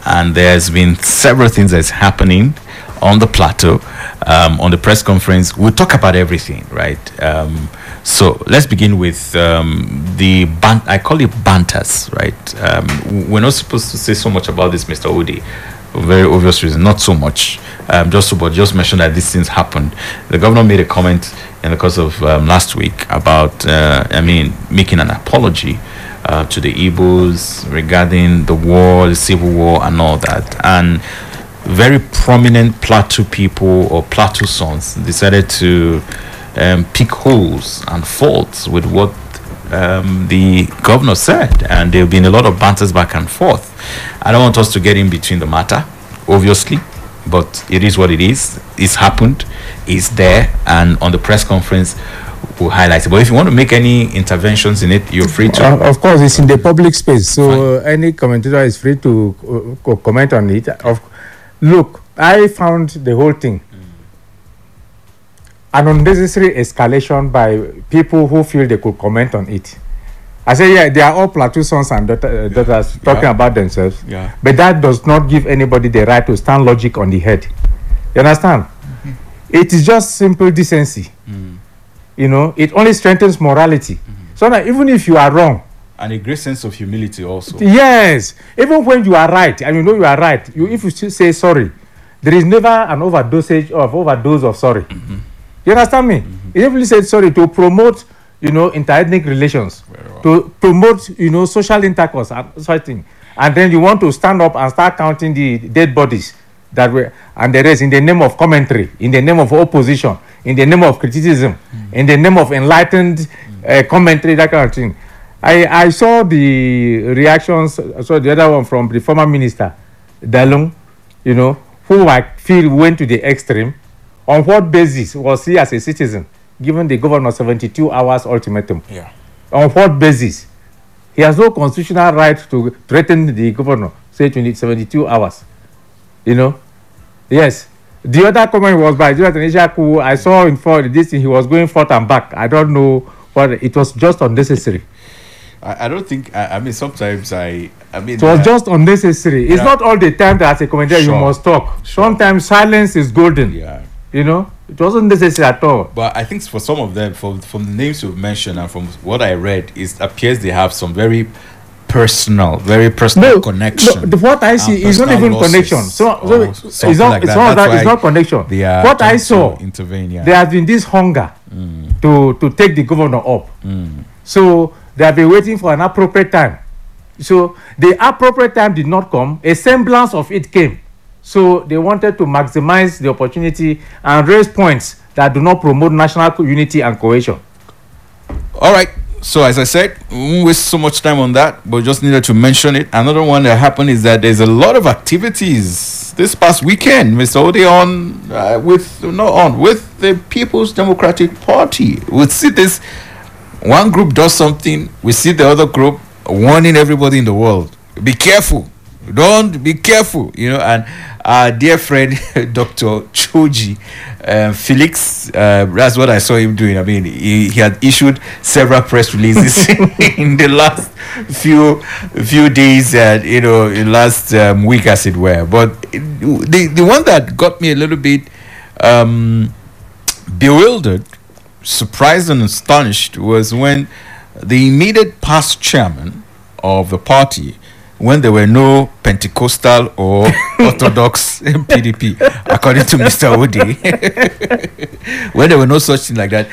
and there's been several things that's happening on the plateau. On the press conference, we'll talk about everything, right? So let's begin with I call it banters, right? We're not supposed to say so much about this, Mr. Udi, for very obvious reason. Not so much. Just mention that these things happened. The governor made a comment in the course of last week about, making an apology to the Igbos regarding the war, the civil war, and all that. And very prominent Plateau people or Plateau sons decided to pick holes and faults with what the governor said, and there have been a lot of banters back and forth. I don't want us to get in between the matter, obviously, but it is what it is. It's happened, it's there, and on the press conference we'll highlight it. But if you want to make any interventions in it, you're free to. Of course, it's in the public space, so any commentator is free to comment on it. Look, I found the whole thing an unnecessary escalation by people who feel they could comment on it. I say, yeah, they are all Plateau sons and daughters talking about themselves, but that does not give anybody the right to stand logic on the head. You understand? It is just simple decency. You know, it only strengthens morality. So that even if you are wrong, and a great sense of humility also. Yes, even when you are right, and you know you are right, if you still say sorry, there is never an overdose of sorry. You understand me? You even say sorry to promote, interethnic relations, to promote, social intercourse and such thing. And then you want to stand up and start counting the dead bodies that were, and the rest in the name of commentary, in the name of opposition, in the name of criticism, in the name of enlightened commentary, that kind of thing. I saw the reactions. I saw the other one from the former minister, Dalung, who I feel went to the extreme. On what basis was he as a citizen given the governor 72 hours ultimatum? On what basis? He has no constitutional right to threaten the governor, say 72 hours. Yes. The other comment was by Jonathan Ishaku. I saw in for this thing, he was going forth and back. I don't know what, it was just unnecessary. I don't think, sometimes it was just unnecessary. It's not all the time that as a commentator you must talk. Sometimes silence is golden. It wasn't necessary at all. But I think for some of them, from the names you've mentioned and from what I read, it appears they have some very personal connection. No, what I see is not even connection. It's not connection. What I saw, there has been this hunger to take the governor up. So they have been waiting for an appropriate time. So the appropriate time did not come. A semblance of it came. So they wanted to maximize the opportunity and raise points that do not promote national unity and cohesion. All right. So as I said, we won't waste so much time on that, but just needed to mention it. Another one that happened is that there's a lot of activities this past weekend, Mr. Ode, with the People's Democratic Party. We see this, one group does something, we see the other group warning everybody in the world, be careful. Don't be careful, and our dear friend Dr. Choji Felix, that's what I saw him doing. He had issued several press releases in the last few days, in last week, as it were. But the one that got me a little bit bewildered, surprised and astonished was when the immediate past chairman of the party, when there were no Pentecostal or Orthodox PDP, according to Mr. Odi, when there were no such thing like that,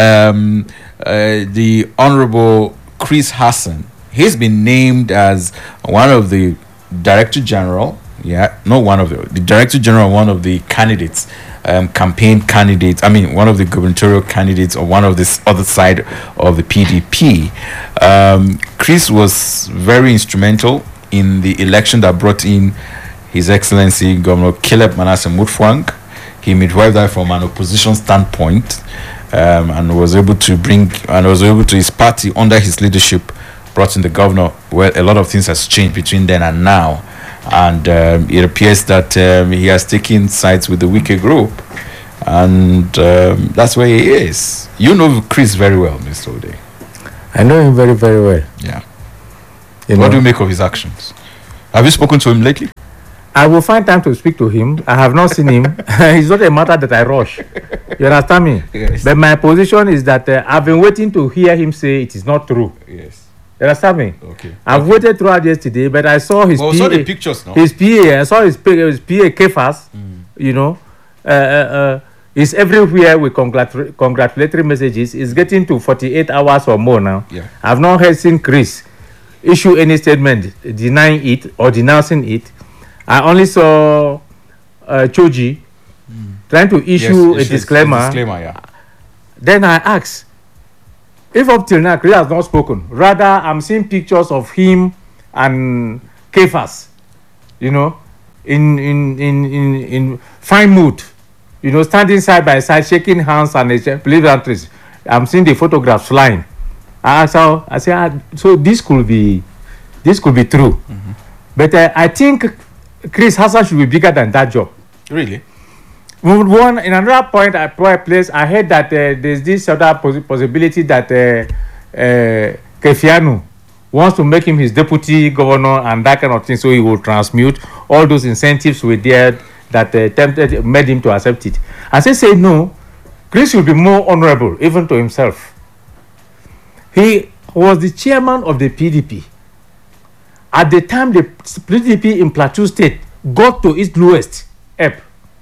the Honorable Chris Hassan, he's been named as one of the Director General, the Director General, one of the candidates, campaign candidates, one of the gubernatorial candidates or one of this other side of the PDP. Chris was very instrumental in the election that brought in His Excellency Governor Caleb Manasseh Mutfwang. He midwifed that from an opposition standpoint, and was able to his party under his leadership brought in the governor. Well, a lot of things has changed between then and now, and it appears that he has taken sides with the Wike group, and that's where he is. You know Chris very well, Mr. Ode. I know him very, very well. Yeah. What do you make of his actions? Have you spoken to him lately? I will find time to speak to him. I have not seen him. It's not a matter that I rush. You understand me? Yes. But my position is that I've been waiting to hear him say it is not true. Yes. You understand me? Okay. I've waited throughout yesterday, but I saw his Well, PA. saw the pictures now. His PA. I saw his PA Kefas. You know, he's everywhere with congratulatory messages. He's getting to 48 hours or more now. Yeah. I've not heard seen Chris issue any statement denying it or denouncing it. I only saw Choji trying to issue a disclaimer. Yeah. Then I asked, if up till now Chris has not spoken, rather I'm seeing pictures of him and Kefas, you know, in fine mood, you know, standing side by side, shaking hands and pleasantries. I'm seeing the photographs flying. I asked how, I said, so this could be true. But I think Chris Hassan should be bigger than that job. Really? In another point I placed, I heard that there's this other possibility that Kefianu wants to make him his deputy governor and that kind of thing, so he will transmute all those incentives were there that made him to accept it. As I say no, Chris will be more honorable even to himself. He was the chairman of the PDP. At the time the PDP in Plateau State got to its lowest ebb,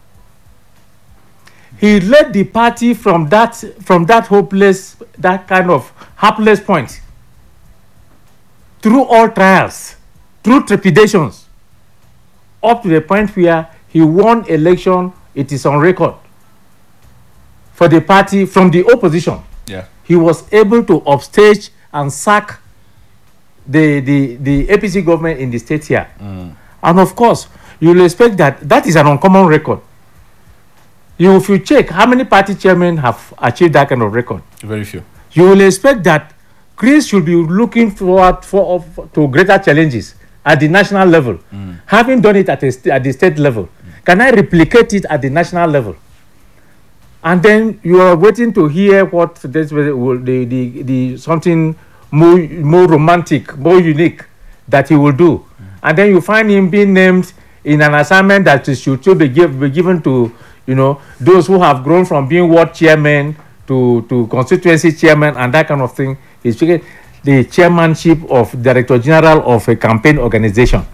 he led the party from that hopeless, that kind of hapless point, through all trials, through trepidations, up to the point where he won election. It is on record for the party from the opposition. Yeah. He was able to upstage and sack the APC government in the state here. And of course, you will expect that is an uncommon record. If you check how many party chairmen have achieved that kind of record, Very few. you will expect that Chris should be looking forward to greater challenges at the national level. Having done it at the state level, can I replicate it at the national level? And then you are waiting to hear what the something more romantic, more unique that he will do. And then you find him being named in an assignment that should be given to, you know, those who have grown from being ward chairman to constituency chairman and that kind of thing. He's taking the chairmanship of director general of a campaign organization.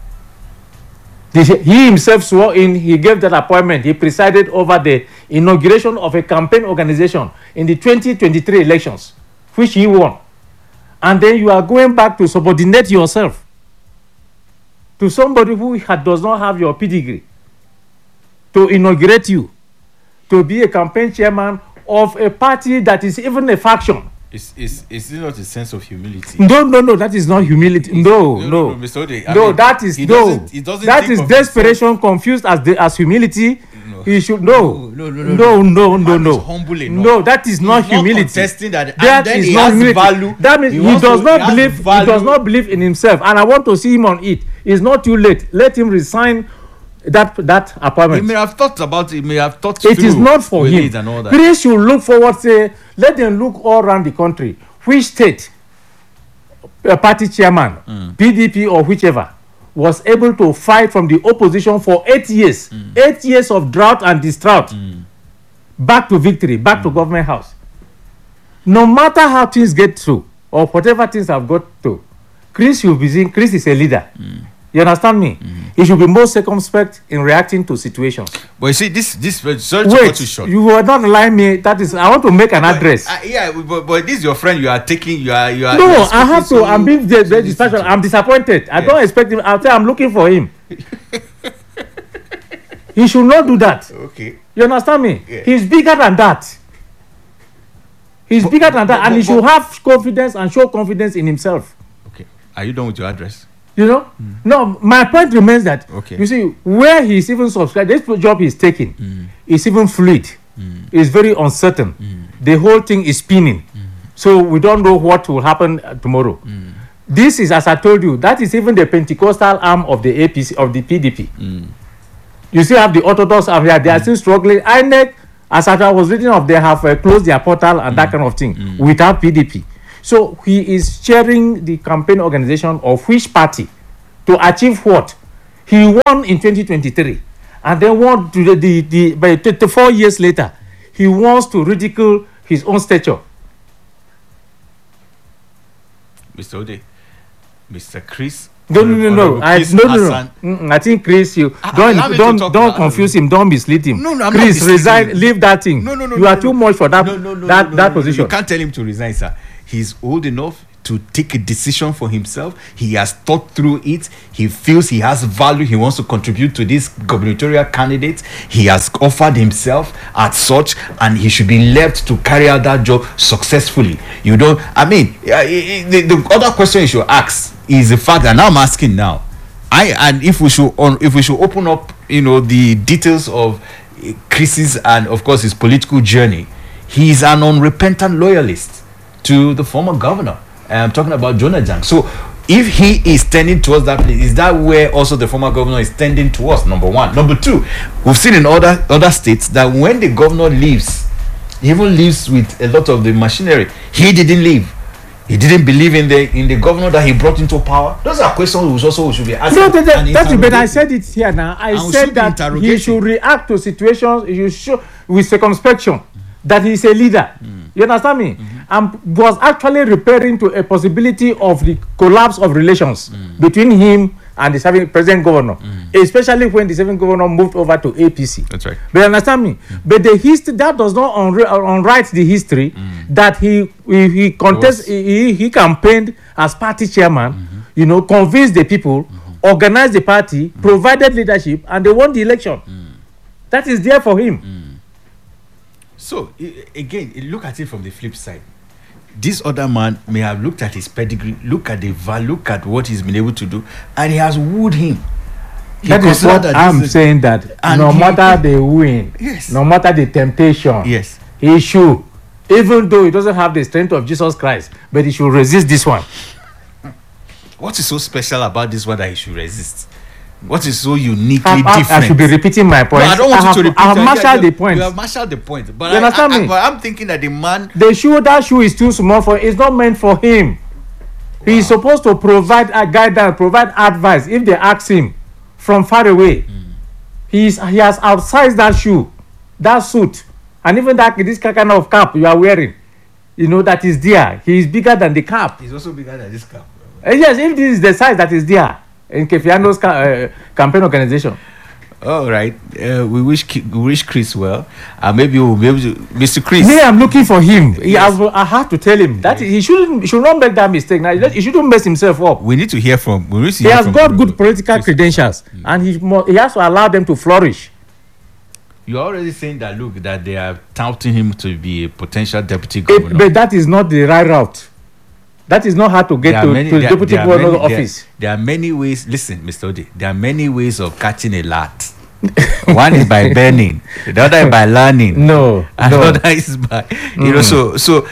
He himself swore in, he gave that appointment. He presided over the inauguration of a campaign organization in the 2023 elections, which he won. And then you are going back to subordinate yourself to somebody who does not have your pedigree to inaugurate you to be a campaign chairman of a party that is even a faction. Is it not a sense of humility? No, that is not humility. No, Mr. Ode, that is that is desperation confused as humility. No. He should No. Humble enough. No, that is not humility. Contesting that, That and is then not has humility. value. That means he does not believe in himself, and I want to see him on it. It's not too late. Let him resign that appointment. He may have thought about it. He may have thought It through is not for with him. it and all that. Please should look forward. Say, let them look all around the country. Which state, a party chairman, PDP or whichever, was able to fight from the opposition for 8 years, 8 years of drought and drought, back to victory, back to government house. No matter how things get through or whatever things have got to, Chris is a leader. You understand me? He should be more circumspect in reacting to situations. But you see, this sorry to cut you short. You were not lying me. That is, I want to make an address. But this is your friend. You are taking. You are. No, I have to. I'm being very dispassionate. I'm disappointed. I don't expect him. I'll say I'm looking for him. He should not do that. Okay. You understand me? Yeah. He's bigger than that. He's bigger than that, and he should have confidence and show confidence in himself. Okay. Are you done with your address? You know? No, my point remains that, Okay. you see, where he's even subscribed, this job he's taking is even fluid. It's very uncertain. The whole thing is spinning. So we don't know what will happen tomorrow. This is, as I told you, that is even the Pentecostal arm of the APC, of the PDP. You still have the Orthodox arm here. They are still struggling. INEC, as I was reading of, they have closed their portal and that kind of thing without PDP. So he is chairing the campaign organization of which party to achieve what? He won in 2023, and then won to by 4 years later, he wants to ridicule his own stature. Mr. Ode, Mr. Chris. No. I think Chris, you don't confuse him. Don't mislead him. No, I'm Chris, not resign. Leave that thing. No. You are too much for that. That position. You can't tell him to resign, sir. He's old enough to take a decision for himself. He has thought through it. He feels he has value. He wants to contribute to this gubernatorial candidate. He has offered himself as such, and he should be left to carry out that job successfully. You don't. I mean, the other question you should ask is the fact that now I'm asking now. If we should open up, the details of Chris's and of course his political journey. He is an unrepentant loyalist to the former governor. I'm talking about Jonah Jang. So if he is tending towards that place, is that where also the former governor is tending towards? Number one. Number two, we've seen in other states that when the governor leaves, he even leaves with a lot of the machinery. He didn't leave. He didn't believe in the governor that he brought into power. Those are questions we should be asking. No, that's but I said it here now. I said that he should react to situations. You show with circumspection that he's a leader. You understand me? And was actually referring to a possibility of the collapse of relations between him and the present governor, especially when the second governor moved over to APC. That's right. But you understand me? But the history that does not unwrite the history that he contest he campaigned as party chairman, convinced the people, organized the party, provided leadership, and they won the election. That is there for him. So again, look at it from the flip side. This other man may have looked at his pedigree, look at the value, look at what he's been able to do, and he has wooed him. That is what I'm saying, that no matter the win, no matter the temptation, he should, even though he doesn't have the strength of Jesus Christ, but he should resist this one. What is so special about this one that he should resist? What is so uniquely different? I should be repeating my point. No, I don't want you to repeat. I have marshaled the point. You have marshaled the point. But you understand me? But I'm thinking that the man... That shoe is too small for... It's not meant for him. Wow. He is supposed to provide a guidance, provide advice if they ask him from far away. He has outsized that shoe, that suit, and even this kind of cap you are wearing. That is there. He is bigger than the cap. He's also bigger than this cap. Yes, if this is the size that is there. In Kefiano's campaign organization. All right. We wish Chris well. Maybe we'll be able to, Mr. Chris. Me, I'm looking for him. I have to tell him that he should not make that mistake. Now, he shouldn't mess himself up. We need to hear from. He has got good political credentials, and he has to allow them to flourish. You're already saying that. Look, that they are touting him to be a potential deputy governor. But that is not the right route. That is not how to get to the deputy governor's office. There are many ways. Listen, Mr. Ode, there are many ways of catching a lat. One is by burning, the other is by learning. Another is by So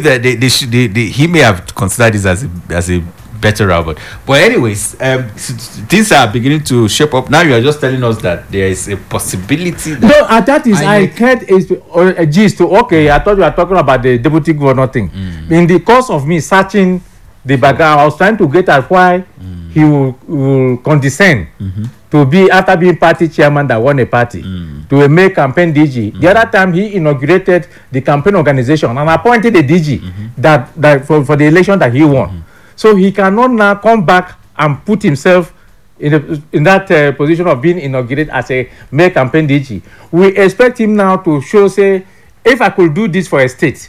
if he may have considered this as a better route. But anyways, things are beginning to shape up. Now you are just telling us that there is a possibility. That is I heard a gist. Okay, I thought you were talking about the deputy governor thing. In the course of me searching the background, I was trying to get at why he will condescend to be, after being party chairman that won a party, to make campaign DG. The other time he inaugurated the campaign organization and appointed a DG that for the election that he won. So he cannot now come back and put himself in that position of being inaugurated as a mayor campaign DG. We expect him now to show, say, if I could do this for a state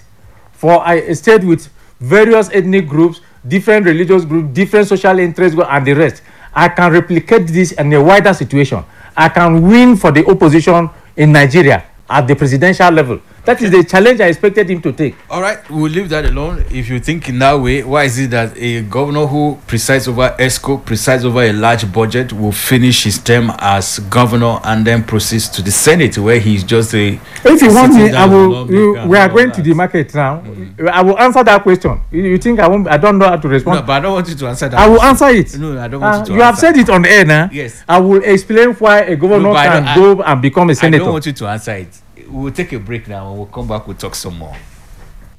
with various ethnic groups, different religious groups, different social interests, and the rest, I can replicate this in a wider situation. I can win for the opposition in Nigeria at the presidential level. That is the challenge I expected him to take. All right, we'll leave that alone. If you think in that way, why is it that a governor who presides over ESCO, presides over a large budget, will finish his term as governor and then proceeds to the Senate, where he's just a... If you want me, we are going to the market now. I will answer that question. You think I won't? I don't know how to respond. No, but I don't want you to answer that. I will answer it. No, I don't want you to You have said it on the air now. Yes. I will explain why a governor can go and become a senator. I don't want you to answer it. We'll take a break now and we'll come back, we'll talk some more.